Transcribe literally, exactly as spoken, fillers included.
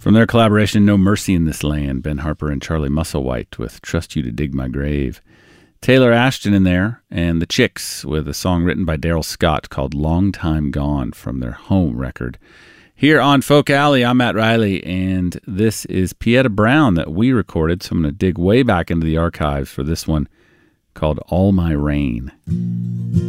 From their collaboration, No Mercy in This Land, Ben Harper and Charlie Musselwhite with Trust You to Dig My Grave. Taylor Ashton in there, and the Chicks with a song written by Daryl Scott called Long Time Gone from their home record. Here on Folk Alley, I'm Matt Riley, and this is Pieta Brown that we recorded, so I'm going to dig way back into the archives for this one called All My Rain.